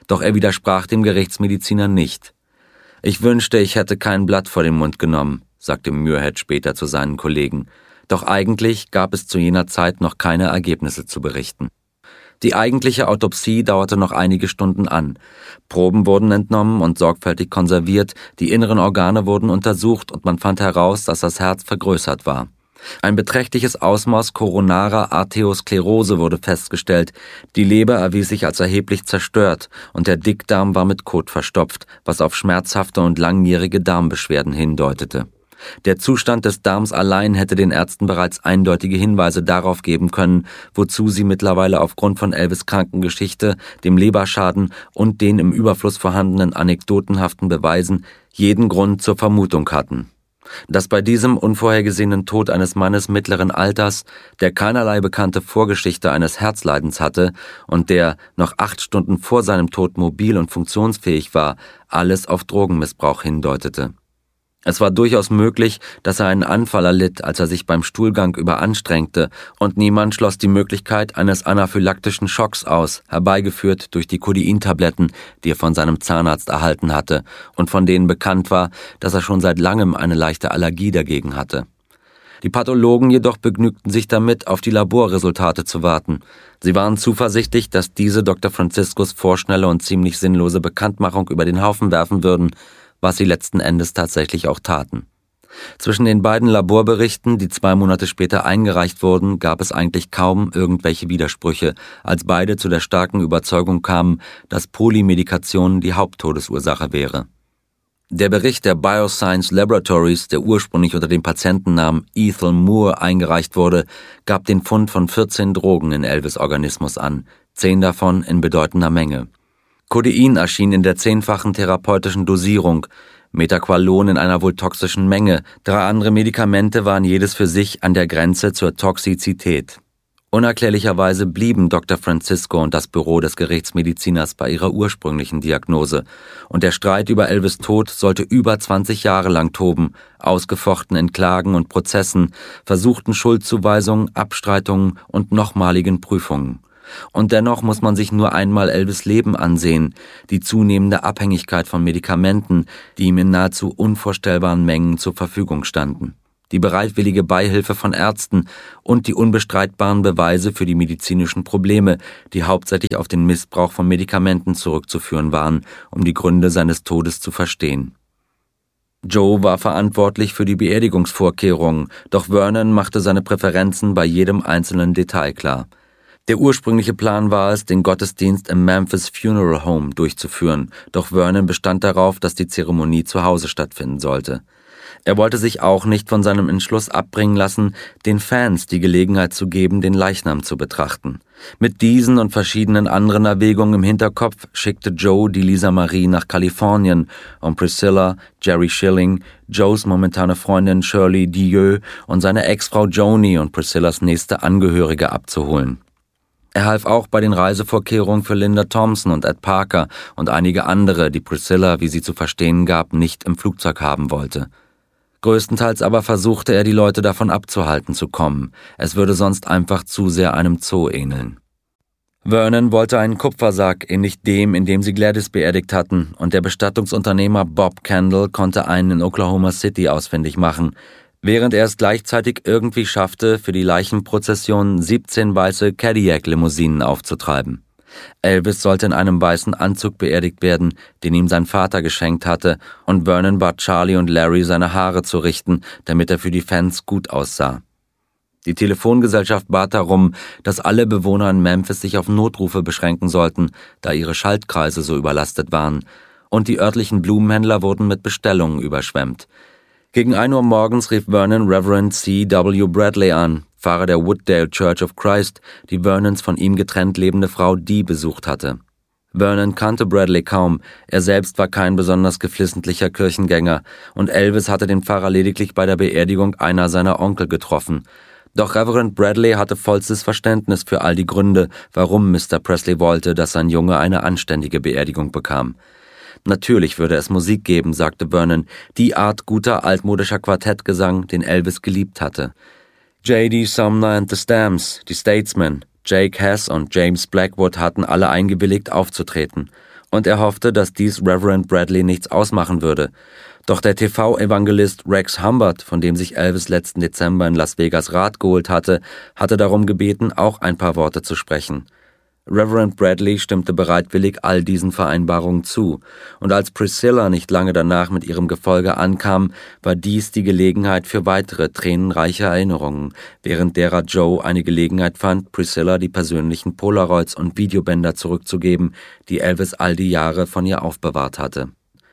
Speaker 2: Doch er widersprach dem Gerichtsmediziner nicht. »Ich wünschte, ich hätte kein Blatt vor den Mund genommen«, sagte Muirhead später zu seinen Kollegen. Doch eigentlich gab es zu jener Zeit noch keine Ergebnisse zu berichten. Die eigentliche Autopsie dauerte noch einige Stunden an. Proben wurden entnommen und sorgfältig konserviert, die inneren Organe wurden untersucht und man fand heraus, dass das Herz vergrößert war. Ein beträchtliches Ausmaß koronarer Arteriosklerose wurde festgestellt, die Leber erwies sich als erheblich zerstört und der Dickdarm war mit Kot verstopft, was auf schmerzhafte und langjährige Darmbeschwerden hindeutete. Der Zustand des Darms allein hätte den Ärzten bereits eindeutige Hinweise darauf geben können, wozu sie mittlerweile aufgrund von Elvis' Krankengeschichte, dem Leberschaden und den im Überfluss vorhandenen anekdotenhaften Beweisen jeden Grund zur Vermutung hatten. Dass bei diesem unvorhergesehenen Tod eines Mannes mittleren Alters, der keinerlei bekannte Vorgeschichte eines Herzleidens hatte und der noch 8 Stunden vor seinem Tod mobil und funktionsfähig war, alles auf Drogenmissbrauch hindeutete. Es war durchaus möglich, dass er einen Anfall erlitt, als er sich beim Stuhlgang überanstrengte, und niemand schloss die Möglichkeit eines anaphylaktischen Schocks aus, herbeigeführt durch die Codein-Tabletten, die er von seinem Zahnarzt erhalten hatte und von denen bekannt war, dass er schon seit langem eine leichte Allergie dagegen hatte. Die Pathologen jedoch begnügten sich damit, auf die Laborresultate zu warten. Sie waren zuversichtlich, dass diese Dr. Franciscus vorschnelle und ziemlich sinnlose Bekanntmachung über den Haufen werfen würden, was sie letzten Endes tatsächlich auch taten. Zwischen den beiden Laborberichten, die 2 Monate später eingereicht wurden, gab es eigentlich kaum irgendwelche Widersprüche, als beide zu der starken Überzeugung kamen, dass Polymedikation die Haupttodesursache wäre. Der Bericht der Bioscience Laboratories, der ursprünglich unter dem Patientennamen Ethel Moore eingereicht wurde, gab den Fund von 14 Drogen in Elvis' Organismus an, 10 davon in bedeutender Menge. Codein erschien in der 10-fachen therapeutischen Dosierung, Methaqualon in einer wohl toxischen Menge, 3 andere Medikamente waren jedes für sich an der Grenze zur Toxizität. Unerklärlicherweise blieben Dr. Francisco und das Büro des Gerichtsmediziners bei ihrer ursprünglichen Diagnose, und der Streit über Elvis' Tod sollte über 20 Jahre lang toben, ausgefochten in Klagen und Prozessen, versuchten Schuldzuweisungen, Abstreitungen und nochmaligen Prüfungen. Und dennoch muss man sich nur einmal Elvis' Leben ansehen, die zunehmende Abhängigkeit von Medikamenten, die ihm in nahezu unvorstellbaren Mengen zur Verfügung standen, die bereitwillige Beihilfe von Ärzten und die unbestreitbaren Beweise für die medizinischen Probleme, die hauptsächlich auf den Missbrauch von Medikamenten zurückzuführen waren, um die Gründe seines Todes zu verstehen. Joe war verantwortlich für die Beerdigungsvorkehrungen, doch Vernon machte seine Präferenzen bei jedem einzelnen Detail klar. Der ursprüngliche Plan war es, den Gottesdienst im Memphis Funeral Home durchzuführen, doch Vernon bestand darauf, dass die Zeremonie zu Hause stattfinden sollte. Er wollte sich auch nicht von seinem Entschluss abbringen lassen, den Fans die Gelegenheit zu geben, den Leichnam zu betrachten. Mit diesen und verschiedenen anderen Erwägungen im Hinterkopf schickte Joe die Lisa Marie nach Kalifornien, um Priscilla, Jerry Schilling, Joes momentane Freundin Shirley Dieu und seine Ex-Frau Joni und Priscillas nächste Angehörige abzuholen. Er half auch bei den Reisevorkehrungen für Linda Thompson und Ed Parker und einige andere, die Priscilla, wie sie zu verstehen gab, nicht im Flugzeug haben wollte. Größtenteils aber versuchte er, die Leute davon abzuhalten zu kommen. Es würde sonst einfach zu sehr einem Zoo ähneln. Vernon wollte einen Kupfersack, ähnlich dem, in dem sie Gladys beerdigt hatten, und der Bestattungsunternehmer Bob Kendall konnte einen in Oklahoma City ausfindig machen, während er es gleichzeitig irgendwie schaffte, für die Leichenprozession 17 weiße Cadillac-Limousinen aufzutreiben. Elvis sollte in einem weißen Anzug beerdigt werden, den ihm sein Vater geschenkt hatte, und Vernon bat Charlie und Larry, seine Haare zu richten, damit er für die Fans gut aussah. Die Telefongesellschaft bat darum, dass alle Bewohner in Memphis sich auf Notrufe beschränken sollten, da ihre Schaltkreise so überlastet waren, und die örtlichen Blumenhändler wurden mit Bestellungen überschwemmt. Gegen 1 Uhr morgens rief Vernon Reverend C.W. Bradley an, Pfarrer der Wooddale Church of Christ, die Vernons von ihm getrennt lebende Frau Dee besucht hatte. Vernon kannte Bradley kaum, er selbst war kein besonders geflissentlicher Kirchengänger, und Elvis hatte den Pfarrer lediglich bei der Beerdigung einer seiner Onkel getroffen. Doch Reverend Bradley hatte vollstes Verständnis für all die Gründe, warum Mr. Presley wollte, dass sein Junge eine anständige Beerdigung bekam. Natürlich würde es Musik geben, sagte Vernon, die Art guter altmodischer Quartettgesang, den Elvis geliebt hatte. J.D. Sumner and the Stamps, die Statesmen, Jake Hess und James Blackwood hatten alle eingewilligt aufzutreten. und er hoffte, dass dies Reverend Bradley nichts ausmachen würde. Doch der TV-Evangelist Rex Humbard, von dem sich Elvis letzten Dezember in Las Vegas Rat geholt hatte, hatte darum gebeten, auch ein paar Worte zu sprechen. Reverend Bradley stimmte bereitwillig all diesen Vereinbarungen zu, und als Priscilla nicht lange danach mit ihrem Gefolge ankam, war dies die Gelegenheit für weitere tränenreiche Erinnerungen, während derer Joe eine Gelegenheit fand, Priscilla die persönlichen Polaroids und Videobänder zurückzugeben, die Elvis all die Jahre von ihr aufbewahrt hatte.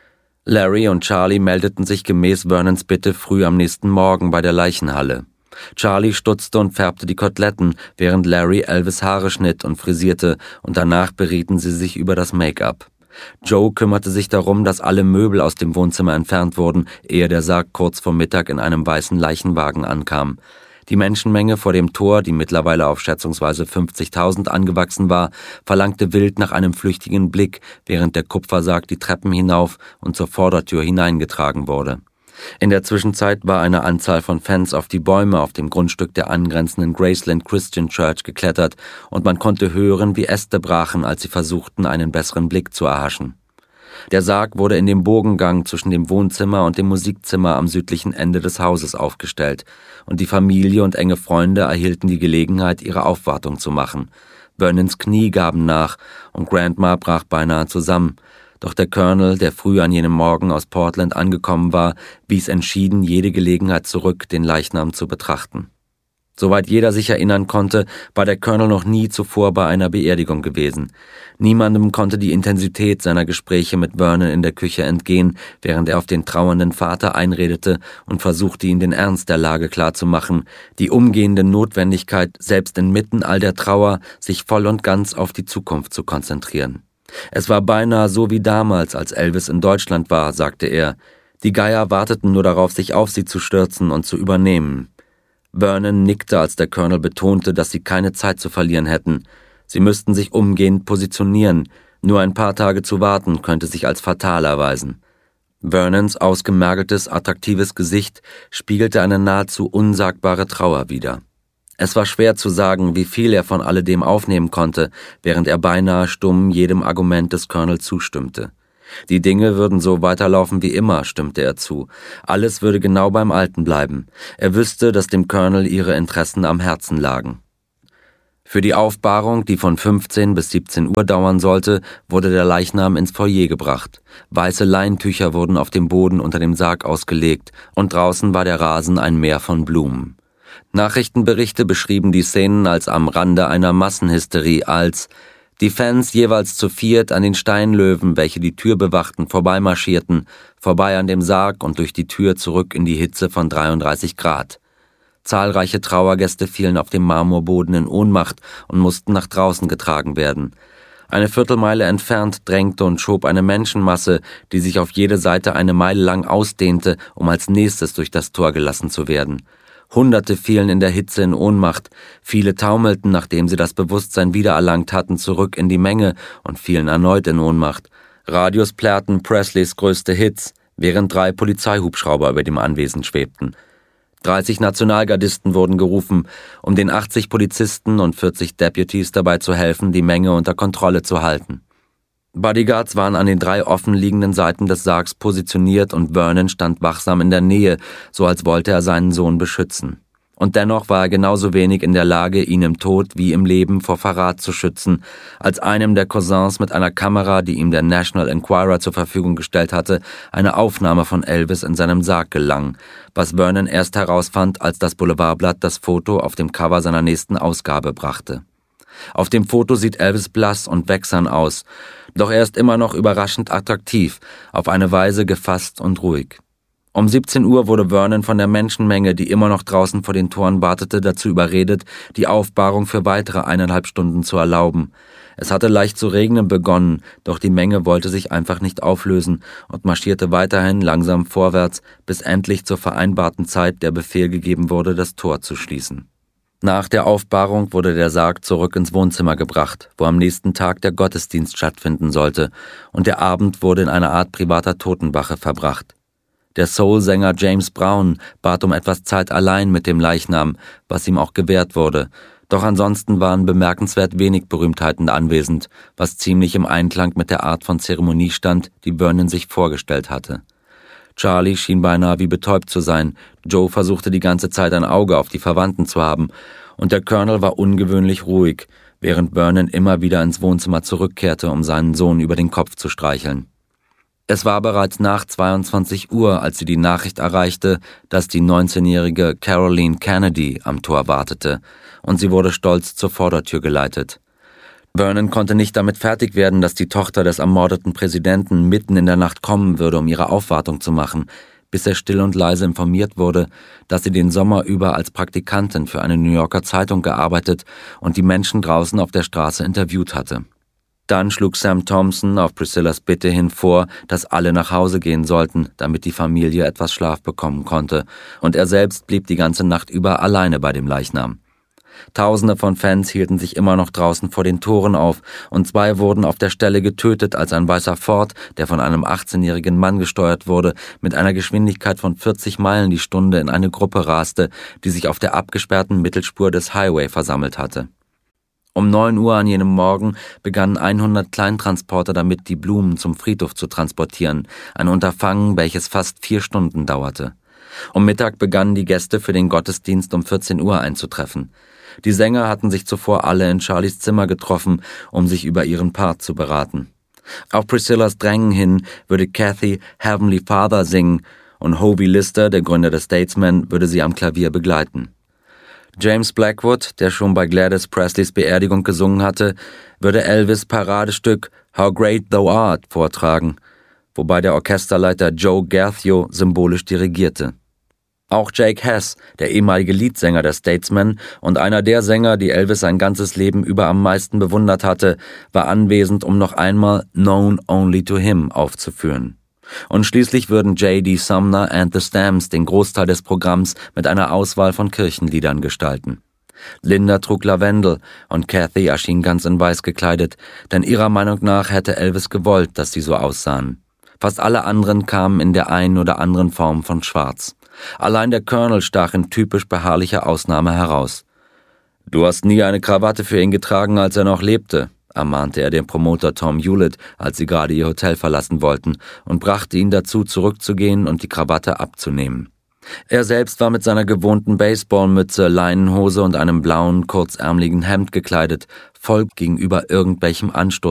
Speaker 2: Larry und Charlie meldeten sich gemäß Vernons Bitte früh am nächsten Morgen bei der Leichenhalle. Charlie stutzte und färbte die Koteletten, während Larry Elvis Haare schnitt und frisierte, und danach berieten sie sich über das Make-up. Joe kümmerte sich darum, dass alle Möbel aus dem Wohnzimmer entfernt wurden, ehe der Sarg kurz vor Mittag in einem weißen Leichenwagen ankam. Die Menschenmenge vor dem Tor, die mittlerweile auf schätzungsweise 50.000 angewachsen war, verlangte wild nach einem flüchtigen Blick, während der Kupfersarg die Treppen hinauf und zur Vordertür hineingetragen wurde. In der Zwischenzeit war eine Anzahl von Fans auf die Bäume auf dem Grundstück der angrenzenden Graceland Christian Church geklettert, und man konnte hören, wie Äste brachen, als sie versuchten, einen besseren Blick zu erhaschen. Der Sarg wurde in dem Bogengang zwischen dem Wohnzimmer und dem Musikzimmer am südlichen Ende des Hauses aufgestellt, und die Familie und enge Freunde erhielten die Gelegenheit, ihre Aufwartung zu machen. Vernons Knie gaben nach, und Grandma brach beinahe zusammen. Doch der Colonel, der früh an jenem Morgen aus Portland angekommen war, wies entschieden jede Gelegenheit zurück, den Leichnam zu betrachten. Soweit jeder sich erinnern konnte, war der Colonel noch nie zuvor bei einer Beerdigung gewesen. Niemandem konnte die Intensität seiner Gespräche mit Vernon in der Küche entgehen, während er auf den trauernden Vater einredete und versuchte, ihm den Ernst der Lage klarzumachen, die umgehende Notwendigkeit, selbst inmitten all der Trauer, sich voll und ganz auf die Zukunft zu konzentrieren. Es war beinahe so wie damals, als Elvis in Deutschland war, sagte er. Die Geier warteten nur darauf, sich auf sie zu stürzen und zu übernehmen. Vernon nickte, als der Colonel betonte, dass sie keine Zeit zu verlieren hätten. Sie müssten sich umgehend positionieren. Nur ein paar Tage zu warten, könnte sich als fatal erweisen. Vernons ausgemergeltes, attraktives Gesicht spiegelte eine nahezu unsagbare Trauer wider. Es war schwer zu sagen, wie viel er von alledem aufnehmen konnte, während er beinahe stumm jedem Argument des Colonels zustimmte. Die Dinge würden so weiterlaufen wie immer, stimmte er zu. Alles würde genau beim Alten bleiben. Er wüsste, dass dem Colonel ihre Interessen am Herzen lagen. Für die Aufbahrung, die von 15 bis 17 Uhr dauern sollte, wurde der Leichnam ins Foyer gebracht. Weiße Leintücher wurden auf dem Boden unter dem Sarg ausgelegt, und draußen war der Rasen ein Meer von Blumen. Nachrichtenberichte beschrieben die Szenen als am Rande einer Massenhysterie, als die Fans jeweils zu viert an den Steinlöwen, welche die Tür bewachten, vorbeimarschierten, vorbei an dem Sarg und durch die Tür zurück in die Hitze von 33 Grad. Zahlreiche Trauergäste fielen auf dem Marmorboden in Ohnmacht und mussten nach draußen getragen werden. Eine Viertelmeile entfernt drängte und schob eine Menschenmasse, die sich auf jede Seite eine Meile lang ausdehnte, um als nächstes durch das Tor gelassen zu werden. Hunderte fielen in der Hitze in Ohnmacht, viele taumelten, nachdem sie das Bewusstsein wiedererlangt hatten, zurück in die Menge und fielen erneut in Ohnmacht. Radios plärrten Presleys größte Hits, während 3 Polizeihubschrauber über dem Anwesen schwebten. 30 Nationalgardisten wurden gerufen, um den 80 Polizisten und 40 Deputies dabei zu helfen, die Menge unter Kontrolle zu halten. Bodyguards waren an den 3 offenliegenden Seiten des Sargs positioniert, und Vernon stand wachsam in der Nähe, so als wollte er seinen Sohn beschützen. Und dennoch war er genauso wenig in der Lage, ihn im Tod wie im Leben vor Verrat zu schützen, als einem der Cousins mit einer Kamera, die ihm der National Enquirer zur Verfügung gestellt hatte, eine Aufnahme von Elvis in seinem Sarg gelang, was Vernon erst herausfand, als das Boulevardblatt das Foto auf dem Cover seiner nächsten Ausgabe brachte. Auf dem Foto sieht Elvis blass und wächsern aus, doch er ist immer noch überraschend attraktiv, auf eine Weise gefasst und ruhig. Um 17 Uhr wurde Vernon von der Menschenmenge, die immer noch draußen vor den Toren wartete, dazu überredet, die Aufbahrung für weitere 1,5 Stunden zu erlauben. Es hatte leicht zu regnen begonnen, doch die Menge wollte sich einfach nicht auflösen und marschierte weiterhin langsam vorwärts, bis endlich zur vereinbarten Zeit der Befehl gegeben wurde, das Tor zu schließen. Nach der Aufbahrung wurde der Sarg zurück ins Wohnzimmer gebracht, wo am nächsten Tag der Gottesdienst stattfinden sollte, und der Abend wurde in einer Art privater Totenwache verbracht. Der Soul-Sänger James Brown bat um etwas Zeit allein mit dem Leichnam, was ihm auch gewährt wurde, Doch ansonsten waren bemerkenswert wenig Berühmtheiten anwesend, was ziemlich im Einklang mit der Art von Zeremonie stand, die Vernon sich vorgestellt hatte. Charlie schien beinahe wie betäubt zu sein, Joe versuchte die ganze Zeit ein Auge auf die Verwandten zu haben, und der Colonel war ungewöhnlich ruhig, während Vernon immer wieder ins Wohnzimmer zurückkehrte, um seinen Sohn über den Kopf zu streicheln. Es war bereits nach 22 Uhr, als sie die Nachricht erreichte, dass die 19-jährige Caroline Kennedy am Tor wartete, und sie wurde stolz zur Vordertür geleitet. Vernon konnte nicht damit fertig werden, dass die Tochter des ermordeten Präsidenten mitten in der Nacht kommen würde, um ihre Aufwartung zu machen, bis er still und leise informiert wurde, dass sie den Sommer über als Praktikantin für eine New Yorker Zeitung gearbeitet und die Menschen draußen auf der Straße interviewt hatte. Dann schlug Sam Thompson auf Priscillas Bitte hin vor, dass alle nach Hause gehen sollten, damit die Familie etwas Schlaf bekommen konnte, und er selbst blieb die ganze Nacht über alleine bei dem Leichnam. Tausende von Fans hielten sich immer noch draußen vor den Toren auf, und 2 wurden auf der Stelle getötet, als ein weißer Ford, der von einem 18-jährigen Mann gesteuert wurde, mit einer Geschwindigkeit von 40 Meilen die Stunde in eine Gruppe raste, die sich auf der abgesperrten Mittelspur des Highway versammelt hatte. Um 9 Uhr an jenem Morgen begannen 100 Kleintransporter damit, die Blumen zum Friedhof zu transportieren, ein Unterfangen, welches fast 4 Stunden dauerte. Um Mittag begannen die Gäste für den Gottesdienst um 14 Uhr einzutreffen. Die Sänger hatten sich zuvor alle in Charlies Zimmer getroffen, um sich über ihren Part zu beraten. Auf Priscillas Drängen hin würde Kathy Heavenly Father singen, und Hovey Lister, der Gründer des Statesmen, würde sie am Klavier begleiten. James Blackwood, der schon bei Gladys Presleys Beerdigung gesungen hatte, würde Elvis' Paradestück How Great Thou Art vortragen, wobei der Orchesterleiter Joe Garthio symbolisch dirigierte. Auch Jake Hess, der ehemalige Leadsänger der Statesmen und einer der Sänger, die Elvis sein ganzes Leben über am meisten bewundert hatte, war anwesend, um noch einmal Known Only to Him aufzuführen. Und schließlich würden J.D. Sumner and the Stamps den Großteil des Programms mit einer Auswahl von Kirchenliedern gestalten. Linda trug Lavendel und Kathy erschien ganz in Weiß gekleidet, denn ihrer Meinung nach hätte Elvis gewollt, dass sie so aussahen. Fast alle anderen kamen in der einen oder anderen Form von Schwarz. Allein der Colonel stach in typisch beharrlicher Ausnahme heraus. »Du hast nie eine Krawatte für ihn getragen, als er noch lebte«, ermahnte er den Promoter Tom Hewlett, als sie gerade ihr Hotel verlassen wollten, und brachte ihn dazu, zurückzugehen und die Krawatte abzunehmen. Er selbst war mit seiner gewohnten Baseballmütze, Leinenhose und einem blauen, kurzärmeligen Hemd gekleidet, voll gegenüber irgendwelchem Anstoß